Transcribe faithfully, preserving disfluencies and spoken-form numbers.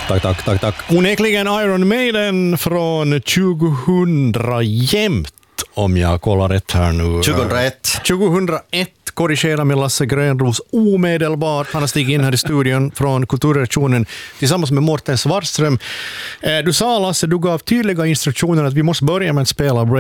Tack, tack, tack, tack. Onekligen Iron Maiden från tjugohundra jämt, om jag kollar rätt här nu. tjugohundraett. tjugohundraett, korrigera med Lasse Grönros omedelbart. Han har stigit in här i studion från kulturredaktionen tillsammans med Mårten Svartström. Du sa, Lasse, du gav tydliga instruktioner att vi måste börja med att spela